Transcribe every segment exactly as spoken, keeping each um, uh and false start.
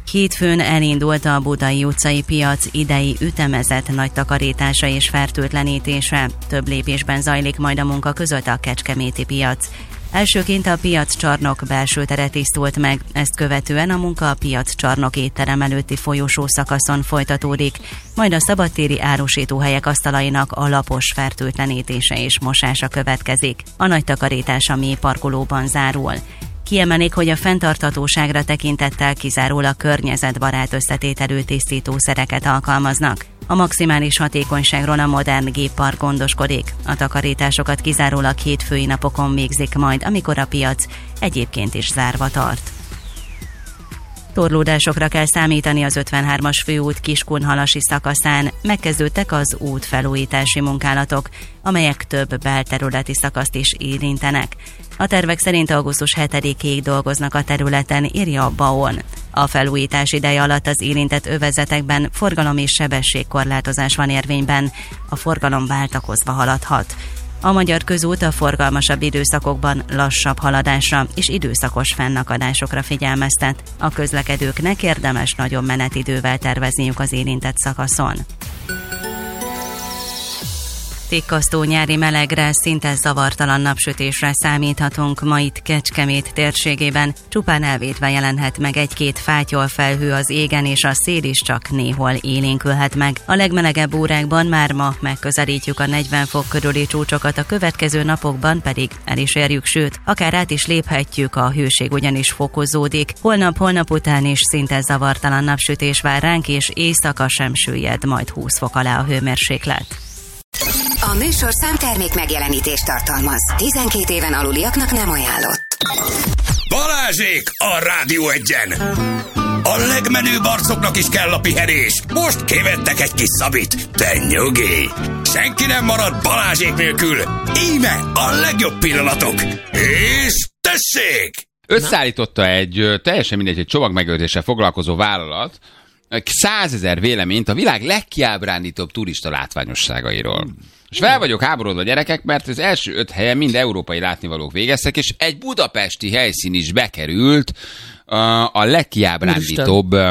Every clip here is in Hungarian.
Hétfőn elindult a Budai utcai piac idei ütemezett nagy takarítása és fertőtlenítése. Több lépésben zajlik majd a munka között a kecskeméti piac. Elsőként a piaccsarnok belső tere tisztult meg, ezt követően a munka a piaccsarnok étterem előtti folyosó szakaszon folytatódik, majd a szabadtéri árusítóhelyek asztalainak alapos fertőtlenítése és mosása következik. A nagy takarítás a mély parkolóban zárul. Kiemelik, hogy a fenntarthatóságra tekintettel kizárólag környezetbarát összetételű tisztítószereket alkalmaznak. A maximális hatékonyságról a modern géppark gondoskodik. A takarításokat kizárólag hétfői napokon végzik majd, amikor a piac egyébként is zárva tart. Torlódásokra kell számítani az ötvenhármas főút Kiskunhalasi szakaszán. Megkezdődtek az útfelújítási munkálatok, amelyek több belterületi szakaszt is érintenek. A tervek szerint augusztus hetedikéig dolgoznak a területen, írja a BAON. A felújítás ideje alatt az érintett övezetekben forgalom és sebességkorlátozás van érvényben, a forgalom váltakozva haladhat. A Magyar Közút a forgalmasabb időszakokban lassabb haladásra és időszakos fennakadásokra figyelmeztet. A közlekedőknek érdemes nagyobb menetidővel tervezniük az érintett szakaszon. Tikkasztó nyári melegre, szinte zavartalan napsütésre számíthatunk ma itt Kecskemét térségében. Csupán elvétve jelenhet meg egy-két fátyol felhő az égen, és a szél is csak néhol élénkülhet meg. A legmelegebb órákban már ma megközelítjük a negyven fok körüli csúcsokat, a következő napokban pedig el is érjük, sőt, akár át is léphetjük, a hőség ugyanis fokozódik. Holnap, holnap után is szinte zavartalan napsütés vár ránk, és éjszaka sem süllyed majd húsz fok alá a hőmérséklet. A műsorszám termék megjelenítést tartalmaz. tizenkét éven aluliaknak nem ajánlott. Balázsék a Rádió Egyen! A legmenőbb arcoknak is kell a pihenés. Most kivettek egy kis szabit. De nyugi! Senki nem marad Balázsék nélkül. Íme a legjobb pillanatok. És tessék! Összeállította egy teljesen mindegy, egy csomagmegőrzéssel foglalkozó vállalat százezer véleményt a világ legkiábrándítóbb turista látványosságairól. És fel vagyok háborodva, gyerekek, mert az első öt helyen mind európai látnivalók végeztek, és egy budapesti helyszín is bekerült uh, a legkiábrándítóbb, uh,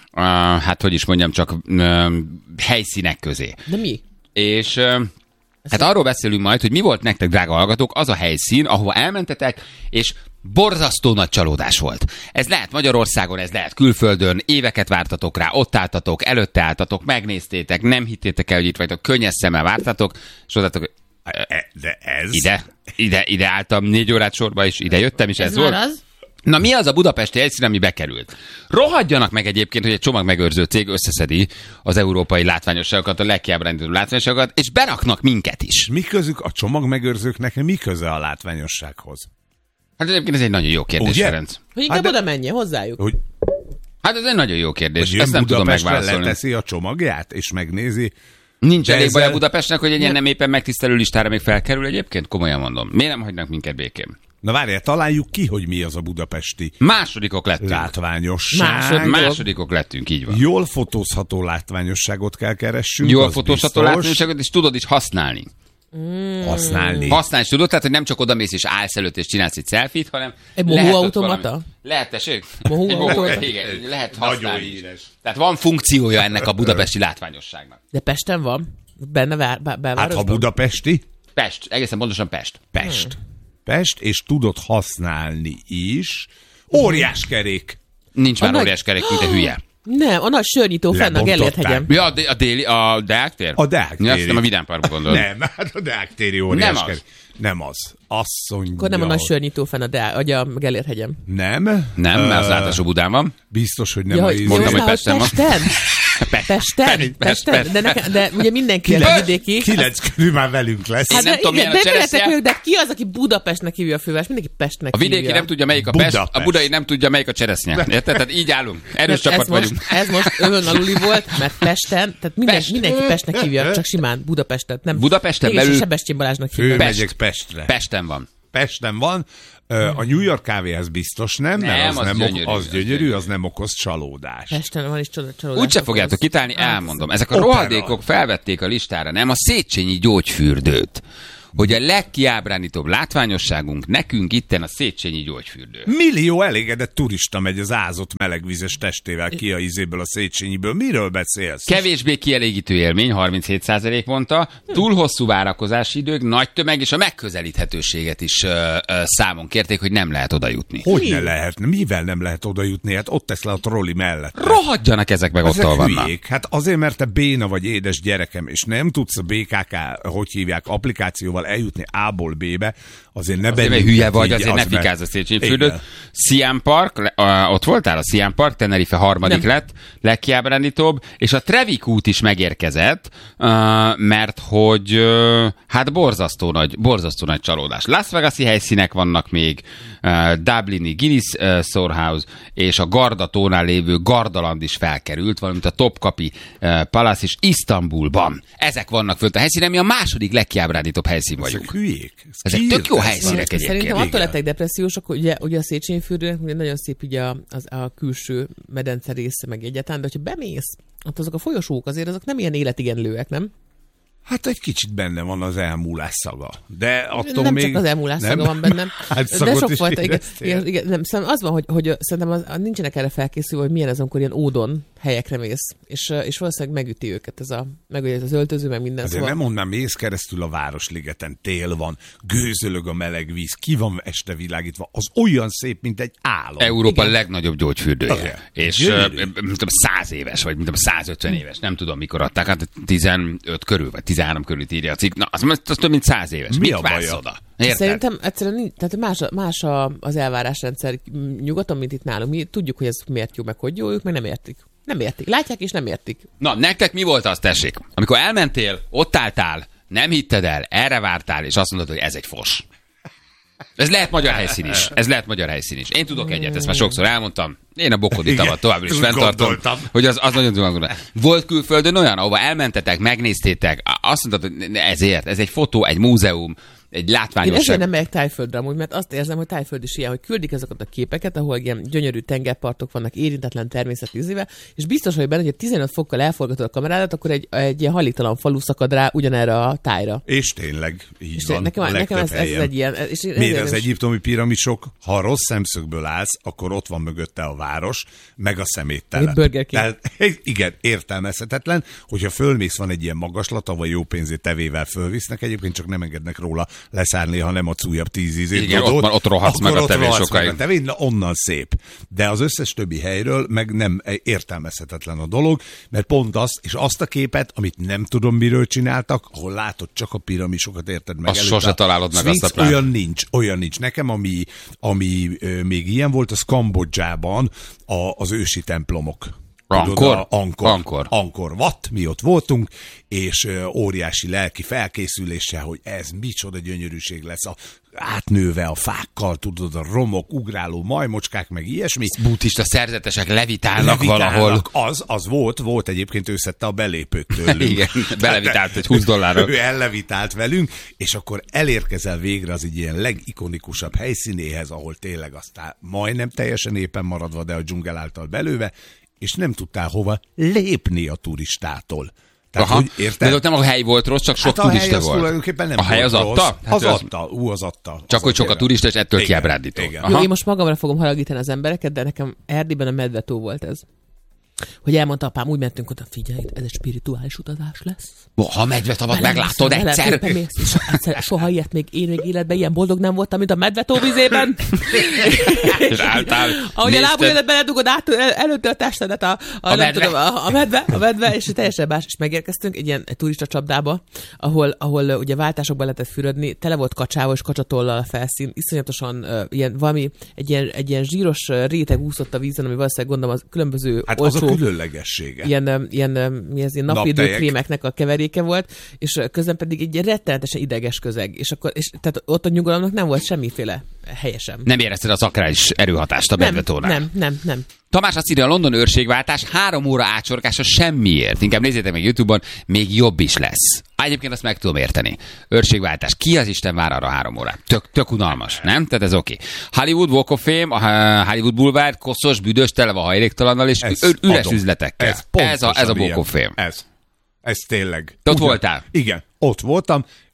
hát hogy is mondjam, csak uh, helyszínek közé. De mi? És uh, hát arról beszélünk majd, hogy mi volt nektek, drága hallgatók, az a helyszín, ahova elmentetek, és borzasztó nagy csalódás volt. Ez lehet Magyarországon, ez lehet külföldön, éveket vártatok rá, ott álltatok, előtte álltatok, megnéztétek, nem hittétek el, hogy itt vagytok, könnyes szemmel vártatok, és odatok, de ez... ide, ide, ide álltam négy órát sorba, és ide jöttem, és ez, ez volt. Az? Na mi az a budapesti helyszín, ami bekerült? Rohadjanak meg egyébként, hogy egy csomagmegőrző cég összeszedi az európai látványosságokat, a legkiábrándítóbb látványosságokat, és beraknak minket is. Mi közük a csomagmegőrzőknek, mi köze a látványossághoz? Hát egyébként ez egy nagyon jó kérdés, ugye? Ferenc. Hogy inkább hát oda menjen hozzájuk. Hogy, hát ez egy nagyon jó kérdés. hogy Ezt nem tudom megválaszolni. leteszi a csomagját, és megnézi. Nincs de elég ezzel... baj a Budapestnek, hogy egy ilyen nem éppen megtisztelő listára még felkerül egyébként? Komolyan mondom. Miért nem hagynak minket békén? Na várjál, találjuk ki, hogy mi az a budapesti Másodikok lettünk. látványosság. Második. Másodikok lettünk, így van. Jól fotózható látványosságot kell keressünk. Jól fotózható látványosságot, és tudod is használni. Mm. Használni. Használni is tudod, tehát hogy nem csak odamész és állsz előtt és csinálsz egy selfie-t, hanem Egy lehet mohó ott automata? valami- Lehet, tessék? Mohó Egy automata? igen, lehet Nagyon használni is. híres. Tehát van funkciója ennek a budapesti látványosságnak. De Pesten van? Benne vár, be, Hát belvárosban? ha budapesti, Pest, egészen pontosan Pest. Pest. Pest, és tudod használni is. Óriás kerék. Nincs már nagy- óriás kerék, mint a hüye. Nem, a nagy sörnyitó fenn a Lebontották. Gellért hegyen. Ja, a, dé- a déli, a Deák tér? A Deák Ja, azt téri. nem a Vidám Parkba gondolom. Nem, hát a Deák téri óriás Nem az. kerék. Nem az. Azt mondja. Akkor nem a nagy sörnyitó fenn a, Deá, vagy a Gellért hegyen. Nem? Nem, mert az Ö, látású Budán van. Biztos, hogy nem Ja, a hogy- íz- mondtam, jó, hogy na, Pesten van. Pesten? Pest, Pesten? Pest, Pesten? Pest. De, nekem, de ugye mindenki a Kilenc- vidéki. Kilenc körül már velünk lesz. Hát nem de, tudom, igen, milyen a de veletek cseresznye. ők, de ki az, aki Budapestnek hívja a főváros? Mindenki Pestnek A vidéki hívja. nem tudja, melyik a Pest, Budapest. a budai nem tudja, melyik a cseresznye. Érted? Tehát így állunk. Erős ez csapat most, vagyunk. ez most övön aluli volt, mert Pesten, tehát minden, Pest. mindenki Pestnek hívja, csak simán Budapestet. Nem, Budapesten mégis belül- Sebestyén Balázsnak hívja. Pest. Főmegyek Pestre. Pesten van. Pesten van. Ö, A New York kávéhez biztos nem, mert Nem, az, az nem gyönyörű, ok- az az gyönyörű, gyönyörű. az nem okoz csalódást. Pesten van is csoda- csalódás. Úgyse fogjátok okoz. kitálni, Hát, elmondom. Ezek a Opera. rohadékok felvették a listára, nem a Széchenyi gyógyfürdőt, hogy a legkiábránítóbb látványosságunk nekünk itten a Széchenyi gyógyfürdő. Millió elégedett turista megy az ázott melegvízes testével ki a izéből, a Széchenyiből. Miről beszélsz? Kevésbé kielégítő élmény, harminchét százalék mondta, túl hosszú várakozási idők, nagy tömeg és a megközelíthetőséget is ö, ö, számon kérték, hogy nem lehet oda jutni. Hogy ne lehet? Mivel nem lehet oda jutni? Hát ott tesz le a trolli mellett. Rohadjanak ezek meg, ott vannak. Hülyék. Hát azért, mert te béna vagy, édes gyerekem, és nem tudsz a bé ká ká, hogy hívják, applikációval eljutni A-ból B-be, azért ne Azért, mert hülye vagy, azért ne fikázz a Széchenyi fürdőt. Siam Park, ott voltál a Siam Park, Tenerife harmadik nem. lett, legkiábrándítóbb, és a Trevik út is megérkezett, mert hogy hát borzasztó nagy, borzasztó nagy csalódás. Las Vegas-i helyszínek vannak még, Dublini Guinness Storehouse, és a Gardatónál lévő Gardaland is felkerült, valamint a Topkapi Palace is Isztambulban. Ezek vannak fönt a helyszínen, mi a második legkiábrándítóbb helyszín vagyunk. Ezek hülyék. Ezek tök jó helyszínek egyébként. Szerintem attól lettek depressziósak, hogy ugye, ugye a Széchenyi fürdőnek nagyon szép ugye a, a, a külső medence része meg egyáltalán, de hogyha bemész, ott azok a folyosók azért azok nem ilyen életigenlőek, nem? Hát egy kicsit benne van az elmúlás szaga. De attól nem még... csak az elmúlás nem? szaga van bennem. Hát de sok fajta, igen, igen, igen, nem, szerintem az van, hogy, hogy szerintem az, nincsenek erre felkészülve, hogy milyen az, amikor ilyen ódon helyekre mész, és, és valószínűleg megüti őket ez a, meg az öltöző, meg minden. Azért szóval... nem mondanám, mész keresztül a Városligeten, tél van, gőzölög a meleg víz, ki van este világítva, az olyan szép, mint egy álom. Európa igen. legnagyobb gyógyfürdője. Okay. És mint száz éves, vagy mint százötven éves, nem tudom mikor adták, hát tizenöt körül, vagy tizenhárom körül írja a cikk. Na, az, az több mint száz éves. Mi Mit a vársz oda? Érted? Szerintem egyszerűen nincs, tehát más, más a, az elvárásrendszer nyugaton, mint itt nálunk. Mi tudjuk, hogy ez miért jó, meg hogy jó, ők meg nem értik. Nem értik. Látják és nem értik. Na, nektek mi volt az, tessék? Amikor elmentél, ott álltál, nem hitted el, erre vártál, és azt mondod, hogy ez egy fos. Ez lehet magyar helyszín is. Ez lehet magyar helyszín is. Én tudok egyet, ezt már sokszor elmondtam. Én a bokoditavat továbbra is fenntartom, hogy az, az nagyon tudom. Volt külföldön olyan, ahova elmentetek, megnéztétek, azt mondtad, hogy ezért, ez egy fotó, egy múzeum, egy látványosság. Én ezért nem megyek Tájföldre amúgy, mert azt érzem, hogy Tájföld is ilyen, hogy küldik ezeket a képeket, ahol ilyen gyönyörű tengerpartok vannak, érintetlen természet ízével, és biztos, hogy benne, hogy tizenöt fokkal elforgatod a kamerádat, akkor egy, egy ilyen hajléktalan falu szakad rá ugyanerre a tájra. És tényleg, így és van. Nekem, nekem ez, ez egy ilyen... És miért az egyiptomi piramisok, ha rossz szemszögből állsz, akkor ott van mögötte a város, meg a szeméttelep. Burger King. Tehát, igen, értelmezhetetlen, hogyha fölmész, van egy ilyen magaslata, vagy jó pénzét tevével fölvisznek, egyébként csak nem engednek róla leszállni, ha nem adsz újabb tíz ízét. Igen, ott, ott rohadsz meg a tevén sokáig. Tevén, na onnan szép. De az összes többi helyről meg nem értelmezhetetlen a dolog, mert pont azt, és azt a képet, amit nem tudom miről csináltak, ahol látod csak a piramisokat, érted meg. Azt sose találod meg azt a plán. Olyan nincs, olyan nincs. Nekem, ami, ami ö, még ilyen volt, az Kambodzsában a, az ősi templomok. Angkor? Angkor. Angkor. Angkor Wat, mi ott voltunk, és ö, óriási lelki felkészüléssel, hogy ez micsoda gyönyörűség lesz, a, átnőve a fákkal, tudod, a romok, ugráló majmocskák, meg ilyesmi. Buddhista szerzetesek levitálnak, levitálnak valahol. Az, az volt, volt egyébként, ő szedte a belépőt tőlünk. Igen, belevitált egy húsz dollárról. Ő ellevitált velünk, és akkor elérkezel végre az egy ilyen legikonikusabb helyszínéhez, ahol tényleg aztán majdnem teljesen éppen maradva, de a dzsungel által belőve, és nem tudtál hova lépni a turistától. Tehát, aha, hogy érted? de ott nem a hely volt rossz, csak sok hát turista volt. Nem a hely az rossz. adta? Hát az, az adta, ú, az adta. Csak az hogy sok a turista, és ettől kiábrándító. Jó, én most magamra fogom haragítani az embereket, de nekem Erdélyben a Medvetó volt ez. Hogy elmondta apám, úgy mentünk oda, figyelj, ez egy spirituális utazás lesz. Ha Medvetavat meglátod egyszer. És egyszer. Soha ilyet még én még életben ilyen boldog nem voltam, mint a Medvetó vizében. És álltál, ahogy a lábujjadat beledugod át, el, előtte a testedet a, a, a, medve. Tudom, a, a medve, a medve, és teljesen más. És megérkeztünk egy ilyen turista csapdába, ahol, ahol ugye váltásokban lehetett fürödni, tele volt kacsával és kacsatollal a felszín, iszonyatosan uh, ilyen, valami, egy ilyen, egy ilyen zsíros réteg úszott a vízen, ami valószínűleg gondolom az különböző hát olcsó, az a különlegessége. Ilyen, ilyen, mi ez, ilyen napvédőkrémeknek a keveréke volt, és közben pedig egy rettenetesen ideges közeg. És akkor, és, tehát ott a nyugalomnak nem volt semmiféle helyesen. Nem érezted az akrális erőhatást a Medvetónál? Nem, nem, nem. Tamás azt írja, a London őrségváltás három óra átsorgása semmiért. Inkább nézzétek meg YouTube-on, még jobb is lesz. Egyébként azt meg tudom érteni. Őrségváltás. Ki az Isten vár arra három órát? Tök, tök unalmas, nem? Tehát ez oké. Okay. Hollywood Walk of Fame, a Hollywood Boulevard, koszos, büdös, tele van hajléktalannal, és ez üres adom. Üzletekkel. Ez, ez, a, ez a Walk of Fame. Ez. Ez tényleg. Te ott ugyan, voltál? Igen, ott voltam.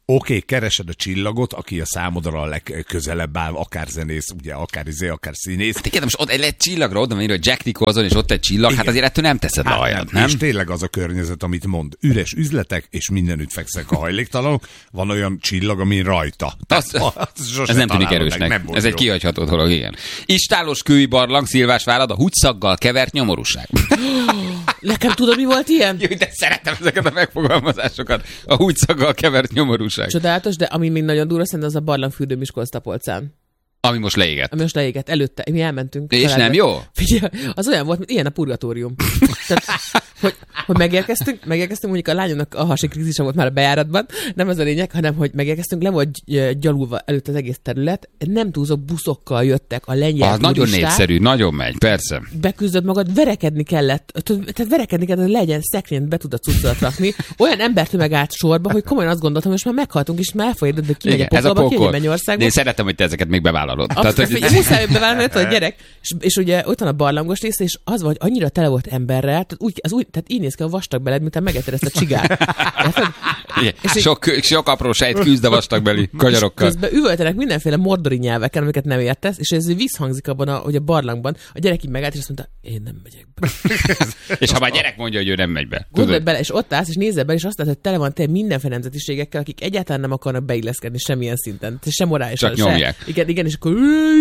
okay, keresed a csillagot, aki a számodra a legközelebb áll, akár zenész, ugye, akár izé, akár színész. Hát igen, most ott egy csillagra oda van, hogy Jack Nicholson, és ott egy csillag, igen. Hát azért ettől nem teszed hát le hajat, nem? És tényleg az a környezet, amit mond. Üres üzletek, és mindenütt fekszek a hajléktalanok. Van olyan csillag, ami rajta. Az, az ez nem tűnik erősnek. Nem ez egy kihagyható dolog, igen. Istálos kői barlang, szilvás várad, a húgyszaggal kevert nyomorúság. Nekem tudod, mi volt ilyen? Jó, de szeretem ezeket a megfogalmazásokat. A húgyszaggal kevert nyomorúság. Csodálatos, de ami még nagyon durva, szerintem az a barlangfürdő Miskolc-Tapolcán. Ami most leégett. Ami most leégett. Előtte. Mi elmentünk. És családba. Nem jó? Figyelj, az olyan volt, mint ilyen a purgatórium. Tehát, hogy, hogy megérkeztünk, megérkeztünk, mondjuk a lányomnak a hasi krízisa volt már a bejáratban, nem ez a lényeg, hanem hogy megérkeztünk, le volt gyalulva előtt az egész terület, nem túlzó buszokkal jöttek a lengyel ah, nagyon népszerű, nagyon megy, persze. Beküzdött magad, verekedni kellett, tehát verekedni kellett, hogy legyen szekrényt be tud a cuccolat rakni. Olyan embertömeg állt sorba, hogy komolyan azt gondoltam, hogy most már meghaltunk, és már elfolyadott, de kimegy a pokolba, kimegy Mennyországba. De én szeretem, hogy te ezeket még bevállalod. Tehát, hogy... Muszáj bevállalni, hogy gyerek, és, és ugye ott van a barlangos része, és az vagy, annyira tele volt emberrel, tehát, úgy, az úgy, tehát így néz ki a vastag beled, mint megetted ezt a csigát. És sok, sok apró sejt küzd a vastagbeli kagyarokkal. Közben üvöltenek mindenféle mordori nyelveken, amiket nem értesz, és ez visszhangzik abban a, hogy a barlangban. A gyerek így megállt, és azt mondta, én nem megyek be. És ha már gyerek mondja, hogy ő nem megy be. Gondolj bele, és ott állsz, és nézzel be, és azt látod, hogy tele van te mindenféle nemzetiségekkel, akik egyáltalán nem akarnak beilleszkedni semmilyen szinten. Sem morálisan. Csak nyomják. Igen, igen, és akkor...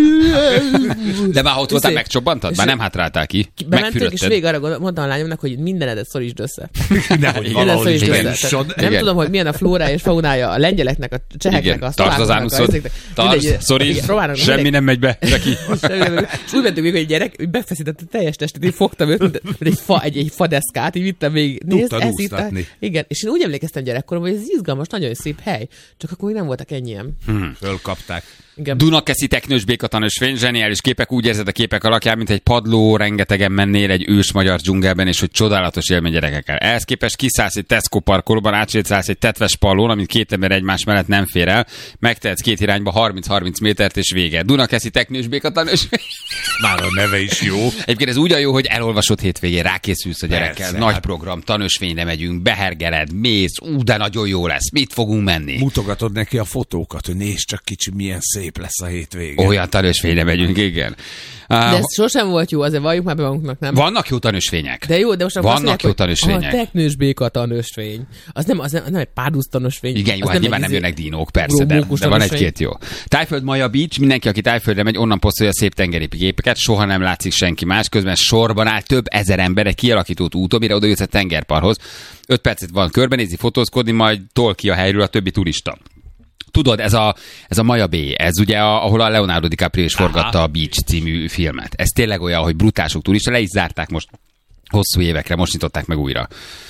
De már ott voltál, megcsobbantad? Már nem hátráltál ki? Bementünk, és végig arra mondtam a lányomnak, hogy mindenedet szorítsd össze. Nehogy valahol is nem tudom, hogy milyen a flórája és faunája a lengyeleknek, a cseheknek, a tartsd az ánuszod, tartsd, szorítsd, semmi nem megy be, csak így. És úgy mentünk még, hogy egy gyerek befeszítette a teljes testet, így fogtam őt, mint egy, fa, egy, egy fadeszkát, így vittem végig. Nézd, ez itt. Igen, és én úgy emlékeztem gyerekkorom, hogy ez izgalmas, nagyon szép hely, csak akkor még nem voltak ennyien. Hmm. Fölkapták. Igen. Dunakeszi teknős békatanösvény, zseniális képek, úgy érzed a képek alakján, mint egy padló, rengetegen mennél egy ős magyar dzsungelben, és hogy csodálatos élmény gyerekekkel. Ehhez képest kiszállsz egy Tesco parkolóban, átsétálsz egy tetves pallón, amit két ember egymás mellett nem fér el, megtehetsz két irányba harminc-harminc métert, és vége. Dunakeszi teknős békatanösvény. Már a neve is jó. Egyébként ez úgy a jó, hogy elolvasott hétvégén, rákészülsz a gyerekkel. Persze, nagy hát... program, tanösvényre megyünk, behergeled, mész, ú, de nagyon jó lesz. Mit fogunk menni? Mutogatod neki a fotókat, hogy nézd csak kicsi, milyen szép lesz a hétvége. Olyan tanösvényre megyünk, igen. De ez uh, sosem volt jó, azért valljuk már be magunknak, nem? Vannak jó tanösvények. De jó, de most vannak mondják, jó tanösvények. A teknős béka tanösvény. Az nem, az nem, nem egy párduc tanösvény. Igen, jó, hát nyilván nem jönnek dinók, persze, de, de van egy-két jó. Tájföld Maja Beach, mindenki, aki Tájföldre megy, onnan posztolja a szép tengeri képeket, soha nem látszik senki más, közben sorban áll több ezer ember egy kialakított úton, mire oda jössz a tengerparthoz. Öt percet van körbenézni, fotózkodni, majd tol ki a helyről a többi turista. Tudod, ez a, ez a Maja Bay, ez ugye, a, ahol a Leonardo DiCaprio is forgatta a Beach című filmet. Ez tényleg olyan, hogy brutálsok turista, le is zárták most hosszú évekre, most nyitották meg újra.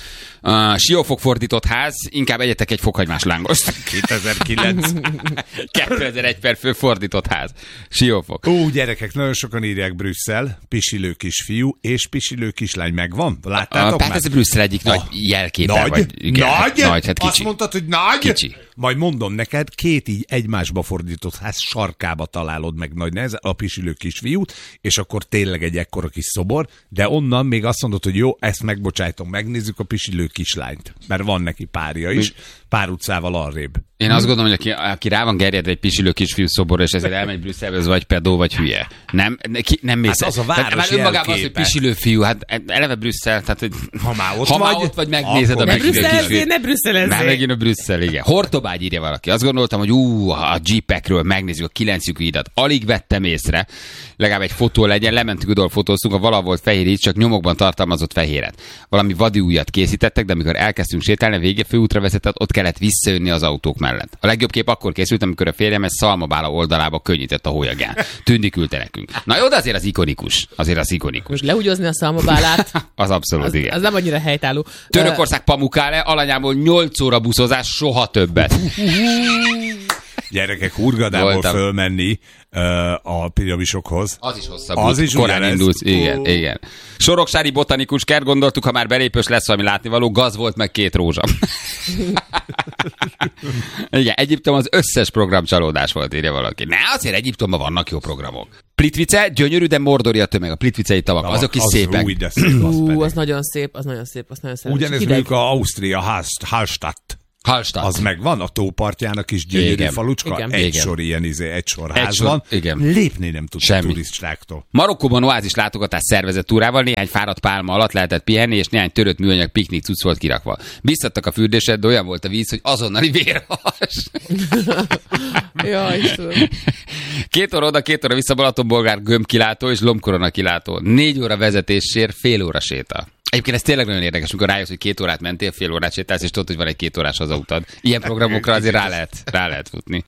Uh, Siófok fordított ház, inkább egyetek egy fokhagymás lángost. kétezer-kilenc kétezer-egy per fő fordított ház. Siófok. Ó, gyerekek, nagyon sokan írják Brüsszel, pisilő kisfiú és pisilő kislány megvan. Láttátok uh, már? Hát ez Brüsszel egyik oh. nagy jelképe. Nagy? Vagy, igen, nagy? nagy? Hát kicsi. Azt mondtad, hogy nagy? Kicsi. Majd mondom neked, két így egymásba fordított ház sarkába találod meg nagy nehezen a pisilő kisfiút, és akkor tényleg egy ekkora kis szobor, de onnan még azt mondod, hogy jó, ezt megbocsájtom, megnézzük a pisilő kislányt, mert van neki párja is, pár utcával arrébb. Én azt gondolom, hogy aki, aki rá van gerjedve egy pisilő kisfiú szoborra, és ezért elmegy Brüsszelbe, az vagy pedó, vagy hülye. Nem, ki, nem mész. Hát az a város tehát, önmagában az, hogy pisilő fiú, hát eleve Brüsszel, tehát hogy ha már ott, ha vagy, már ott vagy, megnézed a ne pisilő kisfiú. Ne Brüsszelezzél, Már megint a Brüsszel, igen. Hortobágy írja valaki. Azt gondoltam, hogy ú, a jeepekről megnézzük a kilenc lyukú hidat. Alig vettem észre, legalább egy fotó legyen, lementünk oda, fotóztunk, a valahol volt fehér így, csak nyomokban tartalmazott fehéret. Valami vadi ujjat készítettek, de amikor elkezdtünk sétálni, a vége főútra vezetett, ott kellett visszajönni az autók mellett. A legjobb kép akkor készült, amikor a férjem egy szalmabála oldalába könnyített a hólyagán. Tündi küldte nekünk. Na jó, de azért az ikonikus. Azért az ikonikus. Most lehúgyozni a szalmabálát. Az abszolút, az, igen. Az nem annyira helytálló. Törökország Pamukkale, alanyából nyolc óra buszozás, soha többet. Gyerekek, Hurgadából Voltam. fölmenni uh, a piramisokhoz. Az is hosszabb. Az is korán ugyanez. indulsz. Igen, oh. igen. Soroksári botanikus kert, gondoltuk, ha már belépős lesz valami látnivaló, gaz volt meg két rózsa. Igen, Egyiptom az összes program csalódás volt, írja valaki. Ne, azért Egyiptomban vannak jó programok. Plitvice, gyönyörű, de mordori a tömeg, a plitvicei tavak, tavak azok is az szépek. Új, de szép, az, Ú, az nagyon szép, az nagyon szép, az nagyon szép. Ugyanez mondjuk a Ausztria Hallstatt. Hallstatt. Az megvan, a tópartjának is gyönyörű Igen. falucska, Igen. egy Igen. sor ilyen izé, egy sor Egy ház sor- van, igen. lépni nem tud a Semmi. turistáktól. Marokkóban oázis látogatás szervezett túrával, néhány fáradt pálma alatt lehetett pihenni, és néhány törött műanyag piknik cucc volt kirakva. Biztattak a fürdésed, de olyan volt a víz, hogy azonnali vérhas. Ja, Istenem. Két óra oda, két óra vissza Balatonbolgár gömbkilátó és lombkorona kilátó. Négy óra vezetéssér, fél óra séta. Egyébként ez tényleg nagyon érdekes, amikor rájössz, hogy két órát mentél, fél órát sétálsz, és tudod, hogy van egy két órás hazautad. Ilyen programokra azért rá lehet, rá lehet futni.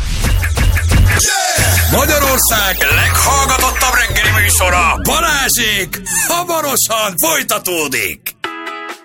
Magyarország leghallgatottabb reggeli műsora, Balázsék, hamarosan folytatódik.